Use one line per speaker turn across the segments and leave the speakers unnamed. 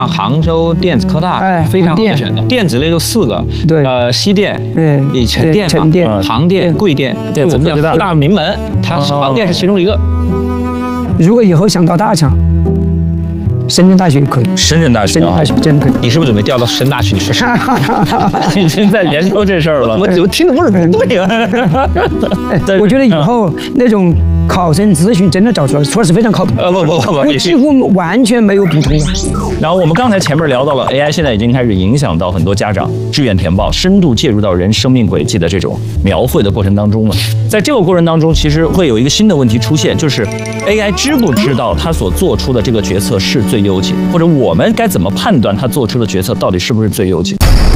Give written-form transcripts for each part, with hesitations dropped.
杭州电子科大，非常好的选择。电子类就4个，
对，
西电，以沉淀嘛，杭电、贵电，
对，
我们讲4大名门，它杭电是其中一个。
如果以后想到大厂，深圳大学可以。
深圳大学
真的可以。
你是不是准备调到深大去？
你现在研究这事儿了？
我听的不是不对啊。
我觉得以后那种考生咨询真的找出来，说是非常靠谱。
不，
几乎完全没有补充。
然后我们刚才前面聊到了 AI 现在已经开始影响到很多家长志愿填报，深度介入到人生命轨迹的这种描绘的过程当中了。在这个过程当中，其实会有一个新的问题出现，就是 AI 知不知道他所做出的这个决策是最优解，或者我们该怎么判断他做出的决策到底是不是最优解？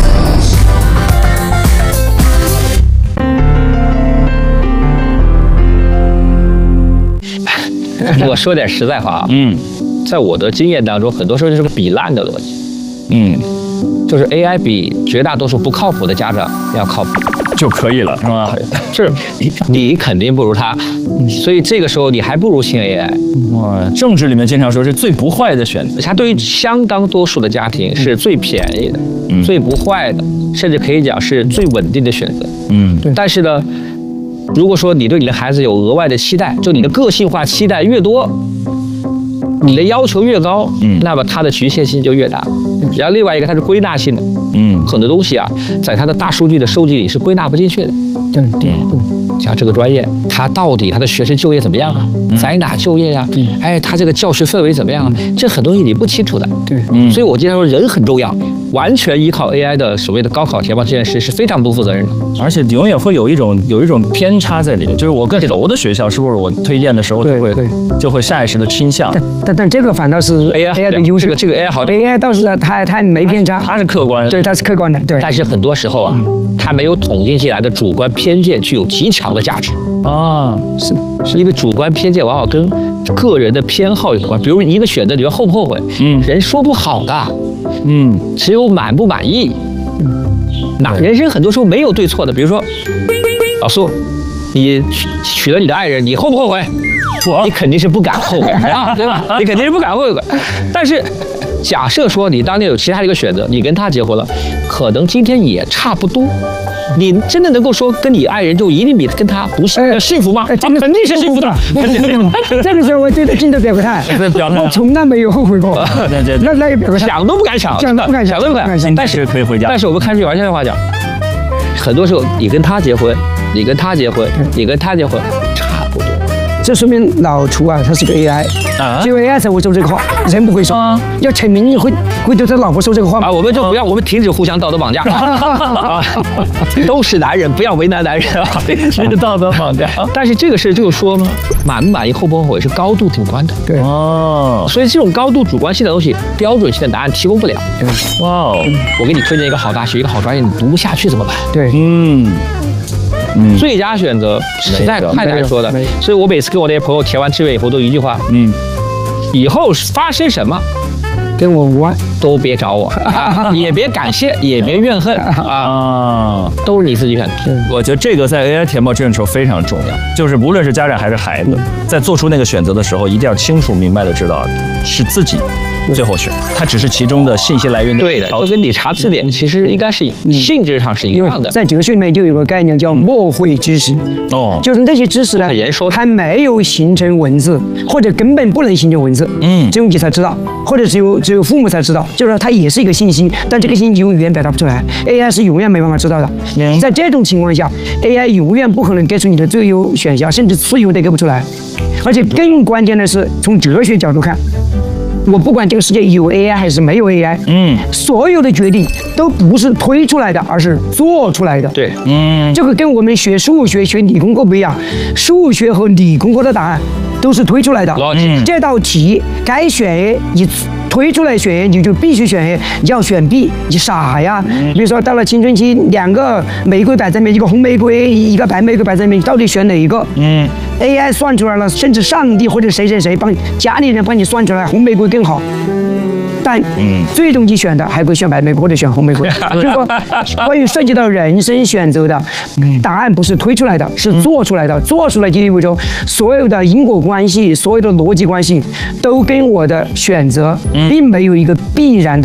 我说点实在话啊，在我的经验当中，很多时候就是个比烂的逻辑，就是 AI 比绝大多数不靠谱的家长要靠谱
就可以了，是吧？
是，你肯定不如他，所以这个时候你还不如信 AI。
政治里面经常说是最不坏的选择，
它对于相当多数的家庭是最便宜的，最不坏的，甚至可以讲是最稳定的选择。
对。
但是呢，如果说你对你的孩子有额外的期待，就你的个性化期待越多，你的要求越高，那么它的局限性就越大。然后另外一个，它是归纳性的，很多东西啊，在它的大数据的收集里是归纳不进去的。
对。
像这个专业，它到底它的学生就业怎么样啊？在哪就业呀？它这个教学氛围怎么样啊？这很多东西你不清楚的。
对。
所以我经常说人很重要，完全依靠 AI 的所谓的高考填报这件事是非常不负责任的，
而且永远会有一种偏差在里面，就是我更熟的学校，是不是我推荐的时候就会下意识的倾向？
但这个反倒是 AI 的优势。
这个 AI 好
，AI 倒是它没偏差，
它是客观，
对，它是客观的，对。
但是很多时候啊，它没有统计起来的主观偏见具有极强的价值
啊，
是因为主观偏见往往跟个人的偏好有关。比如一个选择，你说后不后悔？人说不好的，只有满不满意。人生很多时候没有对错的。比如说，老苏，你娶了你的爱人，你后不后悔？你肯定是不敢后悔啊，对吧？你肯定是不敢后悔。但是，假设说你当年有其他一个选择，你跟他结婚了，可能今天也差不多。你真的能够说跟你爱人就一定比跟他不幸福吗？
肯定是幸福的。这个时候我对真的表个态，我从来没有后悔过。那个表个态，
想都不敢想，
想都不敢想。
但是可以回家。
但是我们看句玩笑的话讲，很多时候你跟他结婚，你跟他结婚，你跟他结婚，差不多。
这说明老楚啊，他是个 AI 啊，只有 AI 才会说这个话，人不会说。要陈明会对他老婆说这个话吗？
我们就不要，我们停止互相道德绑架都是男人，不要为难男人啊，
停止道德绑架。
但是这个事就说呢，满不满意、后不后悔是高度主观的。
对
所以这种高度主观性的东西，标准性的答案提供不了。我给你推荐一个好大学、一个好专业，你读不下去怎么办？
对，
最佳选择实在太难说的，所以我每次跟我那些朋友填完志愿以后都一句话，以后发生什么
跟我无关，
都别找我，也别感谢，也别怨恨啊，都是你自己选的。
我觉得这个在 AI 填报志愿的时候非常重要，就是无论是家长还是孩子，在做出那个选择的时候，一定要清楚明白的知道是自己最后选，它只是其中的信息来源。
对的，就跟你查字典其实应该是性质上是一样的。
在哲学里面就有个概念叫默会知识，就是那些知识呢，它没有形成文字，或者根本不能形成文字，只有你才知道，或者只有父母才知道，就是说它也是一个信息，但这个信息用语言表达不出来 ，AI 是永远没办法知道的。在这种情况下 ，AI 永远不可能给出你的最优选项，甚至次优都给不出来。而且更关键的是，从哲学角度看。我不管这个世界有 AI 还是没有 AI，所有的决定都不是推出来的，而是做出来的。
对，
这个跟我们学数学、学理工科不一样，数学和理工科的答案都是推出来的。这道题该选 A， 你推出来选 A， 你就必须选 A， 要选 B， 你傻呀？比如说到了青春期，2个玫瑰摆在面，一个红玫瑰，一个白玫瑰摆在面，你到底选哪一个？ AI 算出来了，甚至上帝或者谁帮家里人帮你算出来红玫瑰更好。但最终你选的还会选白玫瑰或者选红玫瑰。就是说，关于涉及到人生选择的答案不是推出来的，是做出来的。做出来就意味着所有的因果关系、所有的逻辑关系都跟我的选择并没有一个必然的。